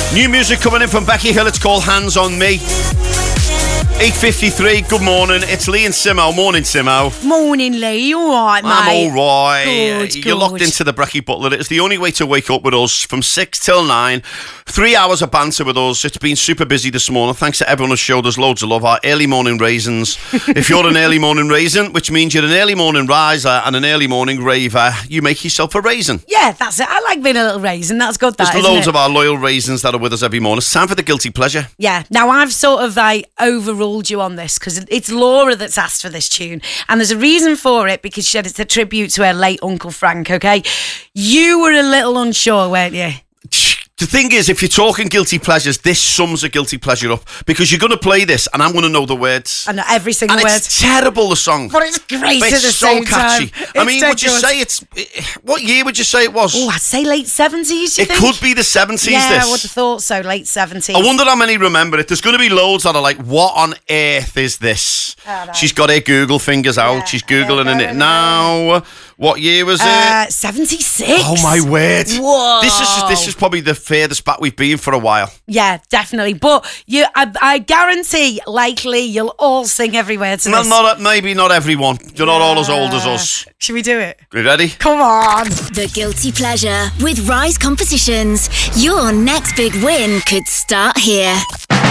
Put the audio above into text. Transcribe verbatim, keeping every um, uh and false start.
New music coming in from Becky Hill. It's called Hands on Me. eight fifty-three, good morning. It's Lee and Simo. Morning, Simo. Morning, Lee. You all right, mate? I'm all right. Good, You're good. locked into the Brecky Butler. It's the only way to wake up with us from six till nine. Three hours of banter with us. It's been super busy this morning. Thanks to everyone who showed us loads of love. Our early morning raisins. If you're an early morning raisin, which means you're an early morning riser and an early morning raver, you make yourself a raisin. Yeah, that's it. I like being a little raisin. That's good, that, There's isn't loads it? of our loyal raisins that are with us every morning. It's time for the guilty pleasure. Yeah. Now, I've sort of like overruled you on this because it's Laura that's asked for this tune. And there's a reason for it, because she said it's a tribute to her late Uncle Frank, okay? You were a little unsure, weren't you? The thing is, if you're talking guilty pleasures, this sums a guilty pleasure up, because you're going to play this and I'm going to know the words. I know every single and word. It's terrible, the song. But it's great But at the it's so same catchy. time. I It's mean, dead would you good. say it's... What year would you say it was? Oh, I'd say late seventies, you It think? could be the seventies, Yeah, this. I would have thought so, late seventies. I wonder how many remember it. There's going to be loads that are like, what on earth is this? Oh, no. She's got her Google fingers out. Yeah, She's I know, Googling I it know. now. What year was it? Uh, seventy-six. Oh, my word. Whoa. This is this is probably the furthest back we've been for a while. Yeah, definitely. But you, I, I guarantee, likely, you'll all sing every word to Well, this. not maybe not everyone. You're not all as old as Uh, us. Should we do it? You ready? Come on. The Guilty Pleasure with Rise Competitions. Your next big win could start here.